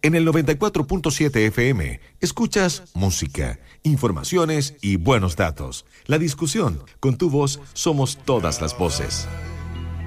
En el 94.7 FM escuchas música, informaciones y buenos datos. La discusión, con tu voz somos todas las voces.